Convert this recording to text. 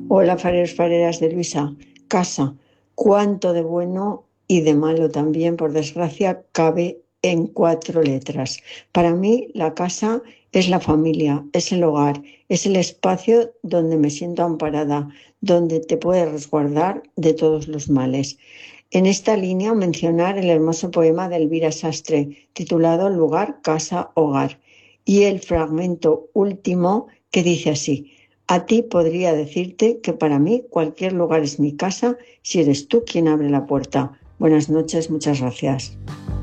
Hola, fareros, fareras de Luisa. Casa. Cuánto de bueno y de malo también, por desgracia, cabe en 4 letras. Para mí, la casa es la familia, es el hogar, es el espacio donde me siento amparada, donde te puedes resguardar de todos los males. En esta línea, mencionar el hermoso poema de Elvira Sastre, titulado Lugar, casa, hogar, y el fragmento último que dice así: a ti podría decirte que para mí cualquier lugar es mi casa si eres tú quien abre la puerta. Buenas noches, muchas gracias.